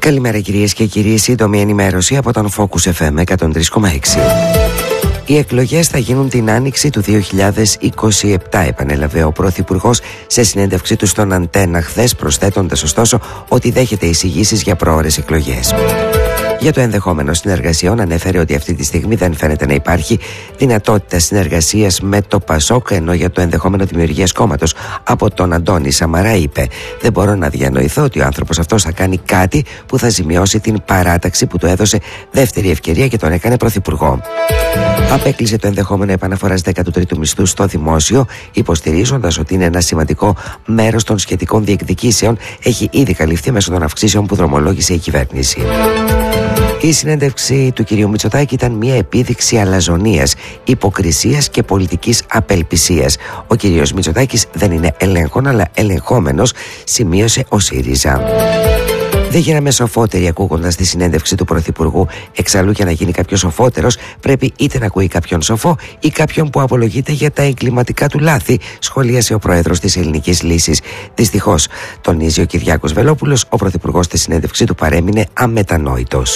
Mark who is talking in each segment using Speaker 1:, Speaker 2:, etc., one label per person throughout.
Speaker 1: Καλημέρα κυρίες και κύριοι, σύντομη ενημέρωση από τον Focus FM 103,6. Οι εκλογές θα γίνουν την άνοιξη του 2027, επανέλαβε ο Πρωθυπουργός σε συνέντευξή του στον Αντένα χθες, προσθέτοντας ωστόσο ότι δέχεται εισηγήσεις για προώρες εκλογές. Για το ενδεχόμενο συνεργασιών ανέφερε ότι αυτή τη στιγμή δεν φαίνεται να υπάρχει δυνατότητα συνεργασίας με το ΠΑΣΟΚ, ενώ για το ενδεχόμενο δημιουργίας κόμματος από τον Αντώνη Σαμαρά είπε: «Δεν μπορώ να διανοηθώ ότι ο άνθρωπος αυτός θα κάνει κάτι που θα ζημιώσει την παράταξη που του έδωσε δεύτερη ευκαιρία και τον έκανε πρωθυπουργό». Απέκλεισε το ενδεχόμενο επαναφοράς 13ου μισθού στο δημόσιο, υποστηρίζοντας ότι είναι ένα σημαντικό μέρος των σχετικών διεκδικήσεων έχει ήδη καλυφθεί μέσω των αυξήσεων που δρομολόγησε η κυβέρνηση. Η συνέντευξη του κυρίου Μητσοτάκη ήταν μια επίδειξη αλαζονίας, υποκρισίας και πολιτικής απελπισίας. Ο κύριος Μητσοτάκης δεν είναι ελέγχον αλλά ελεγχόμενος, σημείωσε ο ΣΥΡΙΖΑ. Δεν γίναμε σοφότεροι ακούγοντας τη συνέντευξη του Πρωθυπουργού. Εξαλλού, για να γίνει κάποιος σοφότερος, πρέπει είτε να ακούει κάποιον σοφό ή κάποιον που απολογείται για τα εγκληματικά του λάθη, σχολίασε ο πρόεδρος της Ελληνικής Λύσης. Δυστυχώς, τονίζει ο Κυριάκος Βελόπουλος, ο Πρωθυπουργός στη συνέντευξή του παρέμεινε αμετανόητος.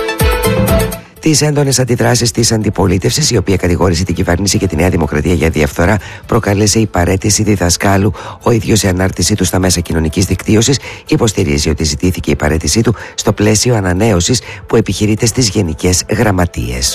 Speaker 1: Τις έντονες αντιδράσεις της αντιπολίτευσης, η οποία κατηγόρησε την κυβέρνηση και τη Νέα Δημοκρατία για διαφθορά, προκάλεσε η παραίτηση διδασκάλου. Ο ίδιος σε ανάρτησή του στα μέσα κοινωνικής δικτύωσης υποστηρίζει ότι ζητήθηκε η παραίτησή του στο πλαίσιο ανανέωσης που επιχειρείται στις Γενικές Γραμματείες.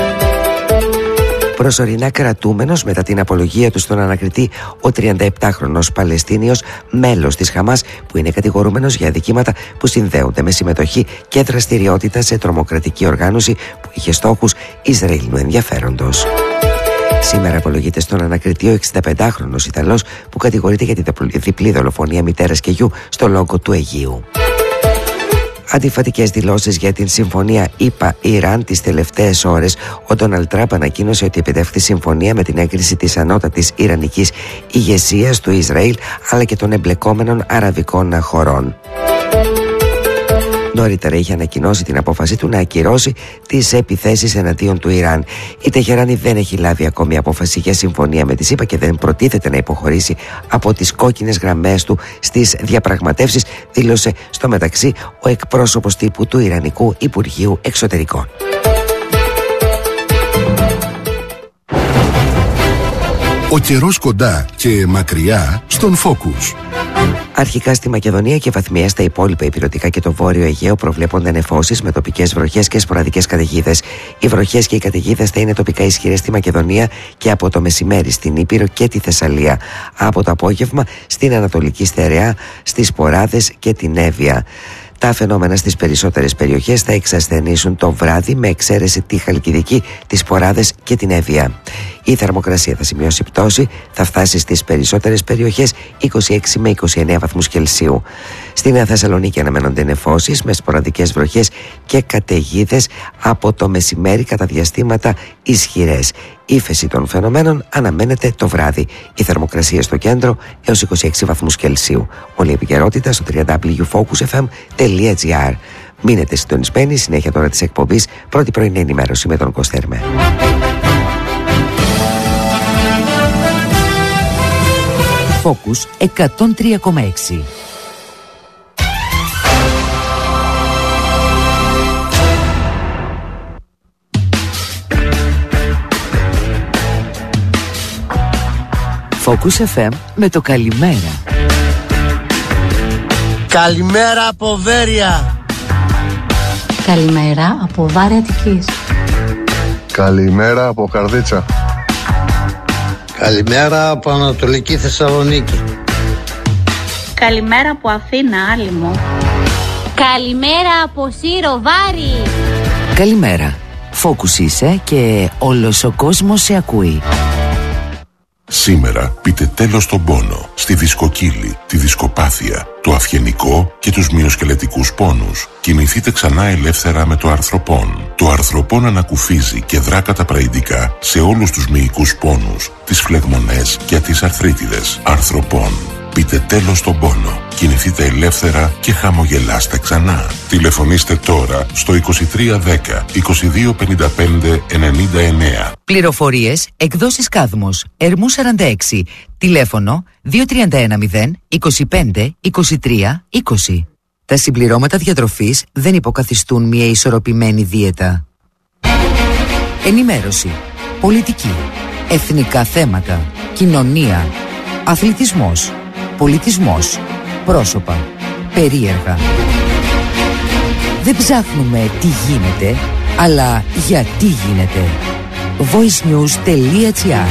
Speaker 1: Προσωρινά κρατούμενος μετά την απολογία του στον ανακριτή ο 37χρονος Παλαιστίνιος, μέλος της Χαμάς, που είναι κατηγορούμενος για αδικήματα που συνδέονται με συμμετοχή και δραστηριότητα σε τρομοκρατική οργάνωση που είχε στόχους Ισραηλινού ενδιαφέροντος. Σήμερα απολογείται στον ανακριτή ο 65χρονος Ιταλός που κατηγορείται για τη διπλή δολοφονία μητέρας και γιου στο Λόγκο του Αιγείου. Αντιφατικές δηλώσεις για την συμφωνία ΗΠΑ-Ιράν τις τελευταίες ώρες. Ο Ντόναλντ Τραμπ ανακοίνωσε ότι επιτεύχθη συμφωνία με την έγκριση της ανώτατης ιρανικής ηγεσίας του Ισραήλ αλλά και των εμπλεκόμενων αραβικών χωρών. Νωρίτερα είχε ανακοινώσει την απόφαση του να ακυρώσει τις επιθέσεις εναντίον του Ιράν. Η Τεχεράνη δεν έχει λάβει ακόμη απόφαση για συμφωνία με τη ΣΥΠΑ και δεν προτίθεται να υποχωρήσει από τις κόκκινες γραμμές του στις διαπραγματεύσεις, δήλωσε στο μεταξύ ο εκπρόσωπος τύπου του Ιρανικού Υπουργείου Εξωτερικών.
Speaker 2: Ο καιρός κοντά και μακριά στον Focus.
Speaker 1: Αρχικά στη Μακεδονία και βαθμιαία στα υπόλοιπα ηπειρωτικά και το βόρειο Αιγαίο προβλέπονται νεφώσεις με τοπικές βροχές και σποραδικές καταιγίδες. Οι βροχές και οι καταιγίδες θα είναι τοπικά ισχυρές στη Μακεδονία και από το μεσημέρι στην Ήπειρο και τη Θεσσαλία. Από το απόγευμα στην Ανατολική Στερεά, στις Ποράδες και την Εύβοια. Τα φαινόμενα στις περισσότερες περιοχές θα εξασθενήσουν το βράδυ με εξαίρεση τη Χαλκιδική, τις Ποράδες και την Εύβοια. Η θερμοκρασία θα σημειώσει πτώση, θα φτάσει στις περισσότερες περιοχές 26 με 29 βαθμούς Κελσίου. Στη Νέα Θεσσαλονίκη αναμένονται νεφώσεις με σποραδικές βροχές και καταιγίδες από το μεσημέρι κατά διαστήματα ισχυρές. Ύφεση των φαινομένων αναμένεται το βράδυ. Η θερμοκρασία στο κέντρο έως 26 βαθμούς Κελσίου. Όλη η επικαιρότητα στο www.focusfm.gr. Μείνετε συντονισμένοι, συνέχεια τώρα της εκπομπής, πρώτη πρωινή ενημέρωση με τον Κωστέρμε.
Speaker 3: Focus 103,6. Focus FM με το καλημέρα.
Speaker 4: Καλημέρα από Βέρεια.
Speaker 5: Καλημέρα από Βάρη Αττικής.
Speaker 6: Καλημέρα από Καρδίτσα.
Speaker 7: Καλημέρα από Ανατολική Θεσσαλονίκη.
Speaker 8: Καλημέρα από Αθήνα, Άλυμο.
Speaker 9: Καλημέρα από Σύρο, Βάρη.
Speaker 3: Καλημέρα. Focus είσαι και όλος ο κόσμος σε ακούει.
Speaker 2: Σήμερα πείτε τέλος στον πόνο, στη δισκοκύλη, τη δισκοπάθεια, το αυγενικό και τους μυοσκελετικούς πόνους. Κινηθείτε ξανά ελεύθερα με το αρθροπόν. Το αρθροπόν ανακουφίζει και δρά καταπραγητικά σε όλους τους μυϊκούς πόνους, τις φλεγμονές και τις αρθρίτιδες. Αρθροπόν. Πείτε τέλος στον πόνο. Κινηθείτε ελεύθερα και χαμογελάστε ξανά. Τηλεφωνήστε τώρα στο 2310 2255 99.
Speaker 3: Πληροφορίες, εκδόσεις Κάδμος, Ερμού 46, τηλέφωνο 2310 25 23 20. Τα συμπληρώματα διατροφής δεν υποκαθιστούν μια ισορροπημένη δίαιτα. Ενημέρωση, πολιτική, εθνικά θέματα, κοινωνία, αθλητισμός, πολιτισμός, πρόσωπα, περίεργα. Δεν ψάχνουμε τι γίνεται, αλλά γιατί γίνεται. voicenews.gr.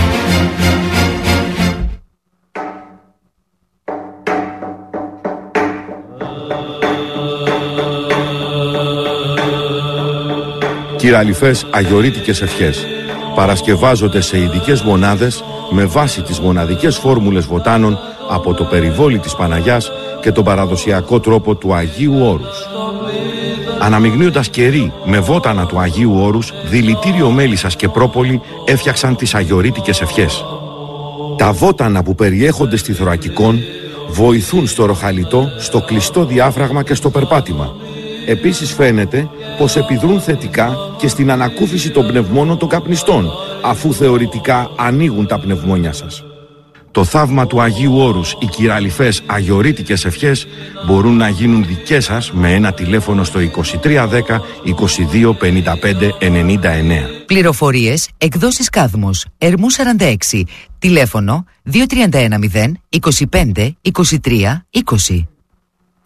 Speaker 5: Κυραλιφές αγιορείτικες ευχές παρασκευάζονται σε ειδικές μονάδες με βάση τις μοναδικές φόρμουλες βοτάνων από το περιβόλι της Παναγιάς και τον παραδοσιακό τρόπο του Αγίου Όρους. Αναμειγνύοντας κερί με βότανα του Αγίου Όρους, δηλητήριο μέλισσας και πρόπολη έφτιαξαν τις αγιορείτικες ευχές. Τα βότανα που περιέχονται στη θωρακικόν βοηθούν στο ροχαλιτό, στο κλειστό διάφραγμα και στο περπάτημα. Επίσης φαίνεται πως επιδρούν θετικά και στην ανακούφιση των πνευμόνων των καπνιστών, αφού θεωρητικά ανοίγουν τα πνευμόνια σας. Το θαύμα του Αγίου Όρους, οι κυραλιφές αγιορείτικες ευχές μπορούν να γίνουν δικές σας με ένα τηλέφωνο στο 2310 22 55 99.
Speaker 3: Πληροφορίες, εκδόσεις Κάδμος, Ερμού 46, τηλέφωνο 2310 25 23 20.